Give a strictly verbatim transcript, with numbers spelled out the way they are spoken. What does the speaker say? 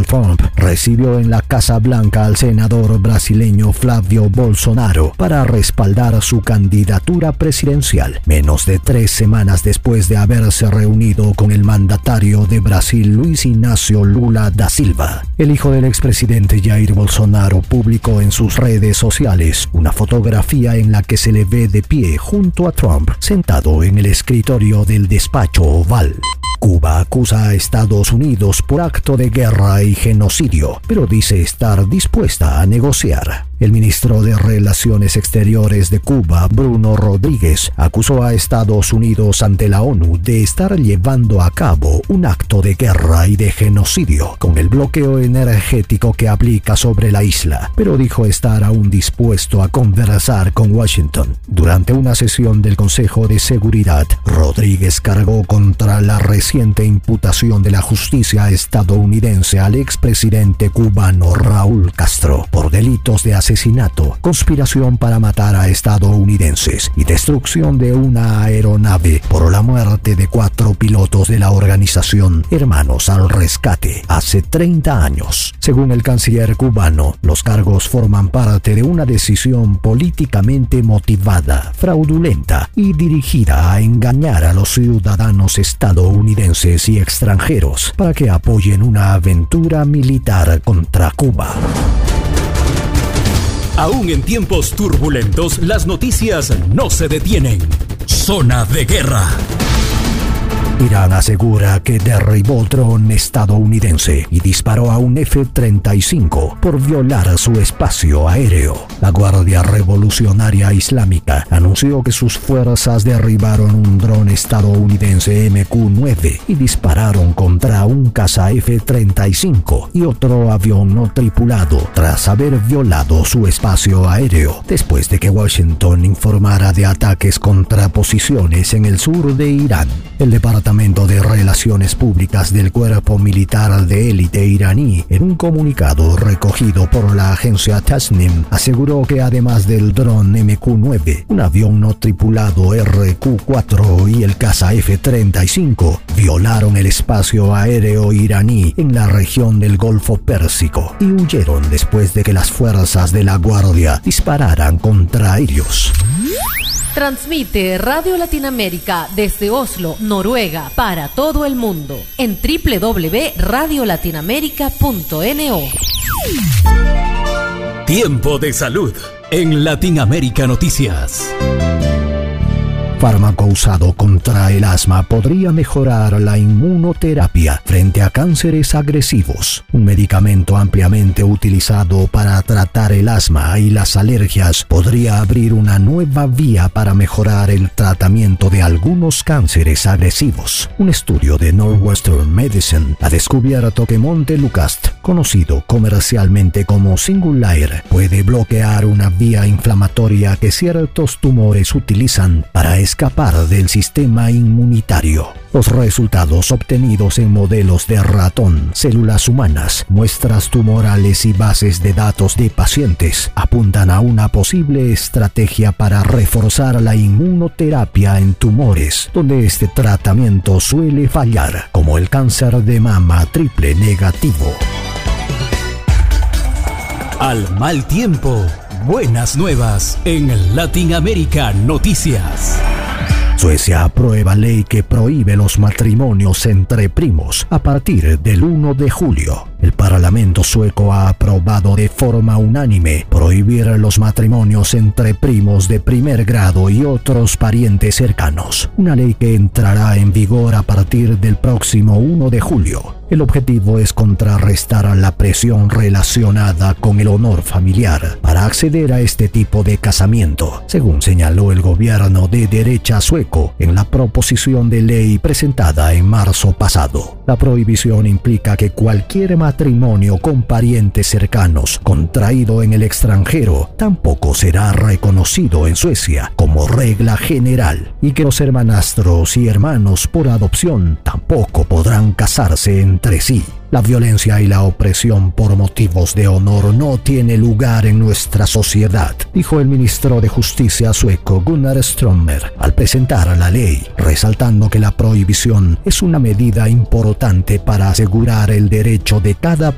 Trump recibió en la Casa Blanca al senador brasileño Flávio Bolsonaro para respaldar su candidatura presidencial, menos de tres semanas después de haberse reunido con el mandatario de Brasil Luiz Inácio Lula da Silva. El hijo del expresidente Jair Bolsonaro publicó en sus redes sociales una fotografía en la que se le ve de pie junto a Trump, sentado en el escritorio del despacho oval. Cuba acusa a Estados Unidos por acto de guerra y genocidio, pero dice estar dispuesta a negociar. El ministro de Relaciones Exteriores de Cuba, Bruno Rodríguez, acusó a Estados Unidos ante la ONU de estar llevando a cabo un acto de guerra y de genocidio con el bloqueo energético que aplica sobre la isla, pero dijo estar aún dispuesto a conversar con Washington. Durante una sesión del Consejo de Seguridad, Rodríguez cargó contra la reciente imputación de la justicia estadounidense al expresidente cubano Raúl Castro por delitos de asesinato, conspiración para matar a estadounidenses y destrucción de una aeronave por la muerte de cuatro pilotos de la organización Hermanos al Rescate hace treinta años. Según el canciller cubano, los cargos forman parte de una decisión políticamente motivada, fraudulenta y dirigida a engañar a los ciudadanos estadounidenses y extranjeros para que apoyen una aventura militar contra Cuba. Aún en tiempos turbulentos, las noticias no se detienen. Zona de guerra. Irán asegura que derribó dron estadounidense y disparó a un F treinta y cinco por violar su espacio aéreo. La Guardia Revolucionaria Islámica anunció que sus fuerzas derribaron un dron estadounidense M Q nueve y dispararon contra un caza F treinta y cinco y otro avión no tripulado tras haber violado su espacio aéreo, después de que Washington informara de ataques contra posiciones en el sur de Irán. El Departamento de Relaciones Públicas del Cuerpo Militar de Élite iraní, en un comunicado recogido por la agencia Tasnim, aseguró que además del dron M Q nueve, un avión no tripulado R Q cuatro y el caza F treinta y cinco violaron el espacio aéreo iraní en la región del Golfo Pérsico y huyeron después de que las fuerzas de la Guardia dispararan contra ellos. Transmite Radio Latinoamérica desde Oslo, Noruega, para todo el mundo en doble u doble u doble u punto radio latinoamérica punto no. Tiempo de salud en Latinoamérica Noticias. Fármaco usado contra el asma podría mejorar la inmunoterapia frente a cánceres agresivos. Un medicamento ampliamente utilizado para tratar el asma y las alergias podría abrir una nueva vía para mejorar el tratamiento de algunos cánceres agresivos. Un estudio de Northwestern Medicine ha descubierto que Montelukast, conocido comercialmente como Singulair, puede bloquear una vía inflamatoria que ciertos tumores utilizan para escapar del sistema inmunitario. Los resultados obtenidos en modelos de ratón, células humanas, muestras tumorales y bases de datos de pacientes apuntan a una posible estrategia para reforzar la inmunoterapia en tumores donde este tratamiento suele fallar, como el cáncer de mama triple negativo. Al mal tiempo, buenas nuevas en Latinoamérica Noticias. Suecia aprueba ley que prohíbe los matrimonios entre primos a partir del primero de julio. El Parlamento sueco ha aprobado de forma unánime prohibir los matrimonios entre primos de primer grado y otros parientes cercanos, una ley que entrará en vigor a partir del próximo primero de julio. El objetivo es contrarrestar la presión relacionada con el honor familiar para acceder a este tipo de casamiento, según señaló el gobierno de derecha sueco en la proposición de ley presentada en marzo pasado. La prohibición implica que cualquier matrimonio con parientes cercanos contraído en el extranjero tampoco será reconocido en Suecia como regla general, y que los hermanastros y hermanos por adopción tampoco podrán casarse en entre sí. La violencia y la opresión por motivos de honor no tiene lugar en nuestra sociedad, dijo el ministro de Justicia sueco Gunnar Strömmer al presentar la ley, resaltando que la prohibición es una medida importante para asegurar el derecho de cada